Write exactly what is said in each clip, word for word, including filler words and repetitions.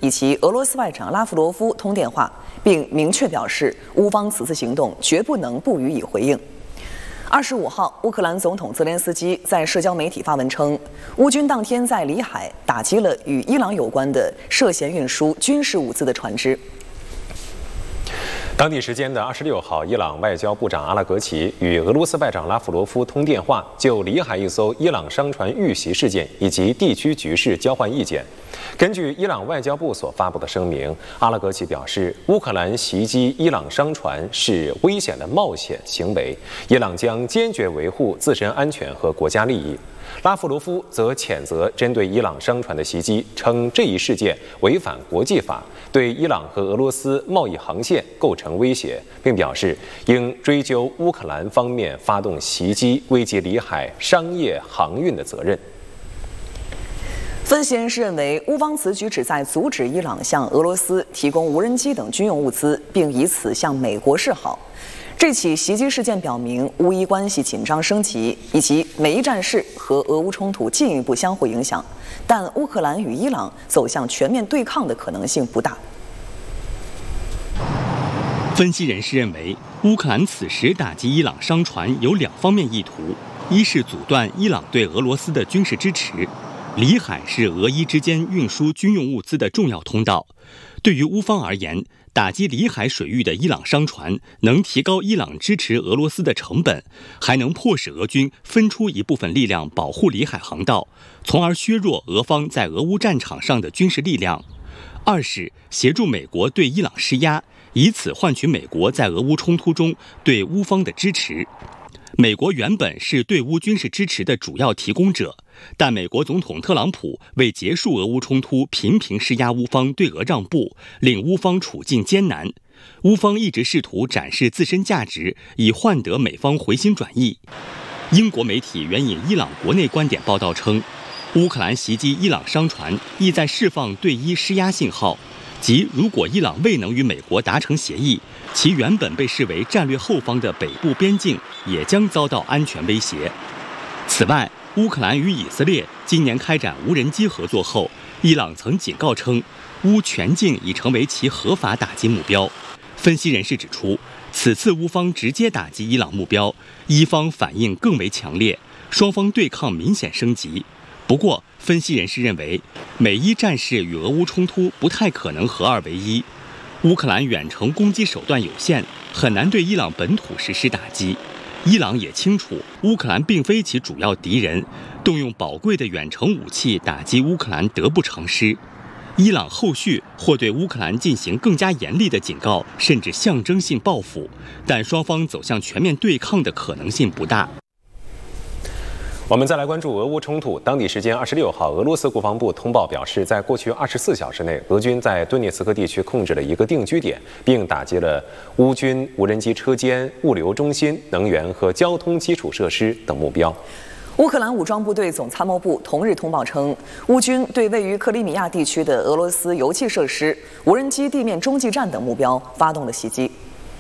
以及俄罗斯外长拉夫罗夫通电话，并明确表示，乌方此次行动绝不能不予以回应。二十五号，乌克兰总统泽连斯基在社交媒体发文称，乌军当天在里海打击了与伊朗有关的涉嫌运输军事物资的船只。 当地时间的二十六号，伊朗外交部长阿拉格齐与俄罗斯外长拉夫罗夫通电话，就里海一艘伊朗商船遇袭事件以及地区局势交换意见。根据伊朗外交部所发布的声明，阿拉格齐表示，乌克兰袭击伊朗商船是危险的冒险行为，伊朗将坚决维护自身安全和国家利益。拉夫罗夫则谴责针对伊朗商船的袭击，称这一事件违反国际法，对伊朗和俄罗斯贸易航线构成威胁，并表示应追究乌克兰方面发动袭击危及里海商业航运的责任。 分析人士认为，乌方此举旨在阻止伊朗向俄罗斯提供无人机等军用物资，并以此向美国示好。这起袭击事件表明，乌伊关系紧张升级，以及美伊战事和俄乌冲突进一步相互影响。但乌克兰与伊朗走向全面对抗的可能性不大。 分析人士认为，乌克兰此时打击伊朗商船有两方面意图：一是阻断伊朗对俄罗斯的军事支持。里海是俄伊之间运输军用物资的重要通道。对于乌方而言，打击里海水域的伊朗商船能提高伊朗支持俄罗斯的成本，还能迫使俄军分出一部分力量保护里海航道，从而削弱俄方在俄乌战场上的军事力量。二是协助美国对伊朗施压，以此换取美国在俄乌冲突中对乌方的支持。美国原本是对乌军事支持的主要提供者，但美国总统特朗普为结束俄乌冲突，频频施压乌方对俄让步，令乌方处境艰难。乌方一直试图展示自身价值，以换得美方回心转意。英国媒体援引伊朗国内观点报道称，乌克兰袭击伊朗商船意在释放对伊施压信号，即如果伊朗未能与美国达成协议，其原本被视为战略后方的北部边境也将遭到安全威胁。此外，乌克兰与以色列今年开展无人机合作后，伊朗曾警告称，乌全境已成为其合法打击目标。分析人士指出，此次乌方直接打击伊朗目标，伊方反应更为强烈，双方对抗明显升级。不过，分析人士认为，美伊战事与俄乌冲突不太可能合二为一。乌克兰远程攻击手段有限，很难对伊朗本土实施打击。伊朗也清楚，乌克兰并非其主要敌人，动用宝贵的远程武器打击乌克兰得不偿失。伊朗后续或对乌克兰进行更加严厉的警告，甚至象征性报复，但双方走向全面对抗的可能性不大。 我们再来关注俄乌冲突。当地时间二十六号，俄罗斯国防部通报表示，在过去二十四小时内，俄军在顿涅茨克地区控制了一个定居点，并打击了乌军无人机车间、物流中心、能源和交通基础设施等目标。 乌克兰武装部队总参谋部同日通报称，乌军对位于克里米亚地区的俄罗斯油气设施、无人机地面中继站等目标发动了袭击。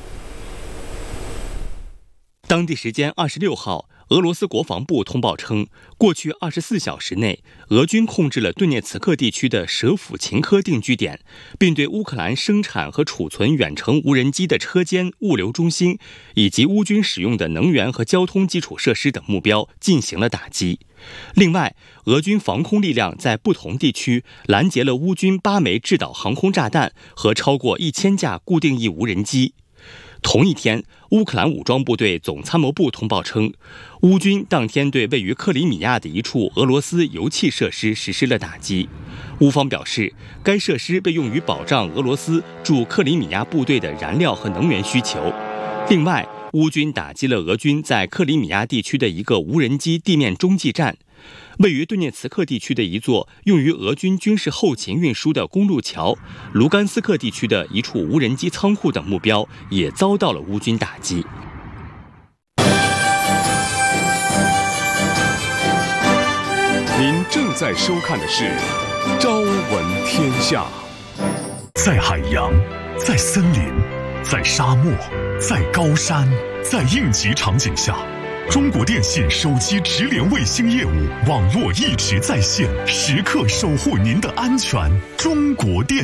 当地时间二十六号，俄罗斯国防部通报称，过去二十四小时内，俄军控制了顿涅茨克地区的舍甫琴科定居点，并对乌克兰生产和储存远程无人机的车间、物流中心以及乌军使用的能源和交通基础设施等目标进行了打击。另外，俄军防空力量在不同地区拦截了乌军八枚制导航空炸弹和超过一千架固定翼无人机。同一天，乌克兰武装部队总参谋部通报称，乌军当天对位于克里米亚的一处俄罗斯油气设施实施了打击。乌方表示，该设施被用于保障俄罗斯驻克里米亚部队的燃料和能源需求。另外，乌军打击了俄军在克里米亚地区的一个无人机地面中继站。位于顿涅茨克地区的一座用于俄军军事后勤运输的公路桥，卢甘斯克地区的一处无人机仓库等目标也遭到了乌军打击。 您正在收看的是《朝闻天下》。在海洋，在森林，在沙漠，在高山，在应急场景下，中国电信手机直连卫星业务网络一直在线，时刻守护您的安全。中国电